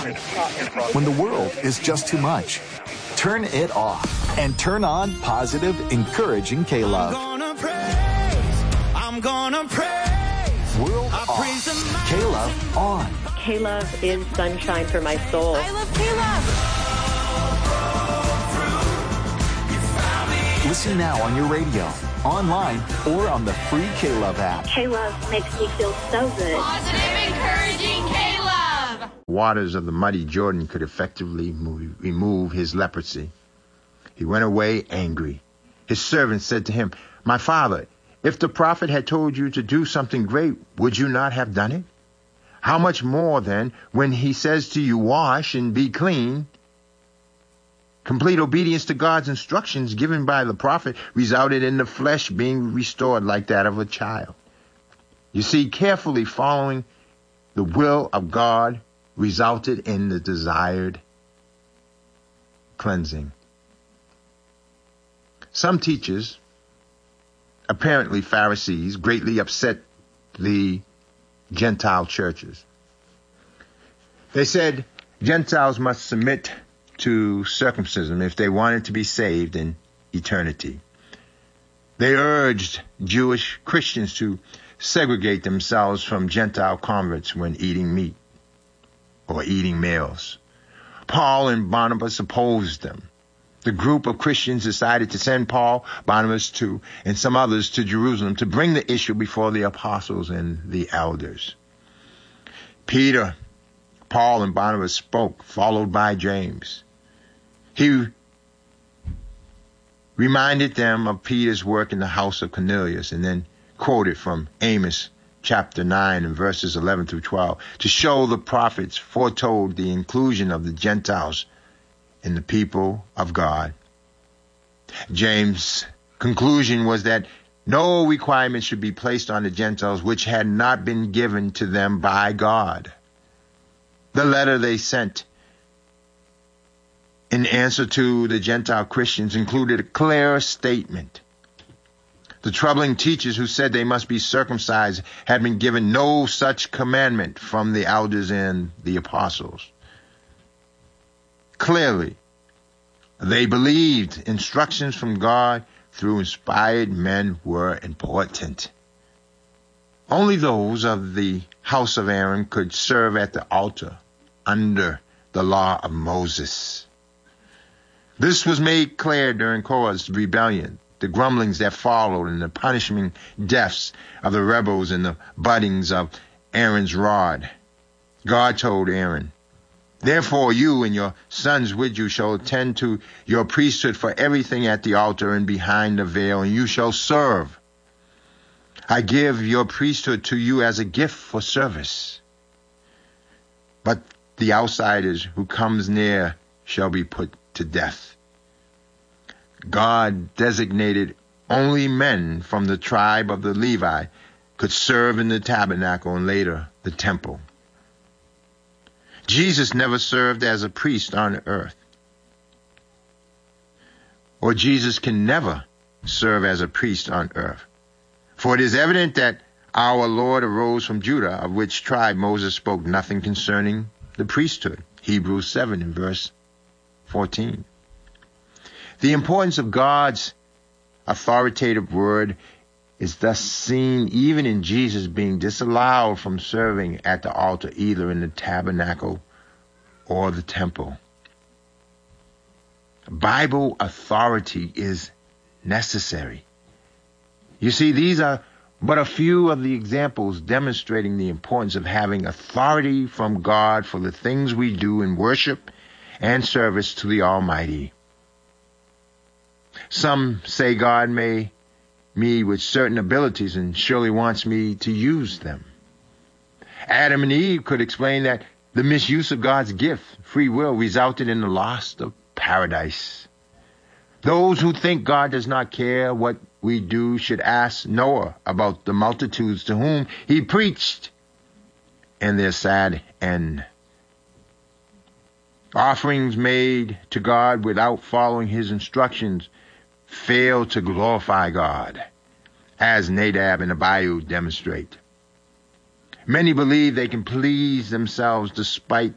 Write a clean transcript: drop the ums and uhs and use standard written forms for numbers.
When the world is just too much, turn it off and turn on positive, encouraging K-Love. I'm gonna praise. World off. K-Love on. K-Love is sunshine for my soul. I love K-Love. Listen now on your radio, online, or on the free K-Love app. K-Love makes me feel so good. Positive, encouraging K-Love. Waters of the muddy Jordan could effectively remove his leprosy. He went away angry. His servant said to him, "My father, if the prophet had told you to do something great, would you not have done it? How much more then, when he says to you, wash and be clean?" Complete obedience to God's instructions given by the prophet resulted in the flesh being restored like that of a child. You see, carefully following the will of God resulted in the desired cleansing. Some teachers, apparently Pharisees, greatly upset the Gentile churches. They said Gentiles must submit to circumcision if they wanted to be saved in eternity. They urged Jewish Christians to segregate themselves from Gentile converts when eating meat or eating meals. Paul and Barnabas opposed them. The group of Christians decided to send Paul, Barnabas, and some others to Jerusalem to bring the issue before the apostles and the elders. Peter, Paul, and Barnabas spoke, followed by James. He reminded them of Peter's work in the house of Cornelius and then quoted from Amos chapter 9 and verses 11 through 12 to show the prophets foretold the inclusion of the Gentiles in the people of God. James' conclusion was that no requirement should be placed on the Gentiles which had not been given to them by God. The letter they sent in answer to the Gentile Christians included a clear statement. The troubling teachers who said they must be circumcised had been given no such commandment from the elders and the apostles. Clearly, they believed instructions from God through inspired men were important. Only those of the house of Aaron could serve at the altar under the law of Moses. This was made clear during Korah's rebellion, the grumblings that followed, and the punishing deaths of the rebels and the buddings of Aaron's rod. God told Aaron, "Therefore you and your sons with you shall attend to your priesthood for everything at the altar and behind the veil, and you shall serve. I give your priesthood to you as a gift for service. But the outsiders who comes near shall be put to death." God designated only men from the tribe of the Levi could serve in the tabernacle and later the temple. Jesus never served as a priest on earth, or Jesus can never serve as a priest on earth. For it is evident that our Lord arose from Judah, of which tribe Moses spoke nothing concerning the priesthood. Hebrews 7 and verse 14. The importance of God's authoritative word is thus seen even in Jesus being disallowed from serving at the altar, either in the tabernacle or the temple. Bible authority is necessary. You see, these are but a few of the examples demonstrating the importance of having authority from God for the things we do in worship and service to the Almighty. Some say God made me with certain abilities and surely wants me to use them. Adam and Eve could explain that the misuse of God's gift, free will, resulted in the loss of paradise. Those who think God does not care what we do should ask Noah about the multitudes to whom he preached and their sad end. Offerings made to God without following his instructions fail to glorify God, as Nadab and Abihu demonstrate. Many believe they can please themselves despite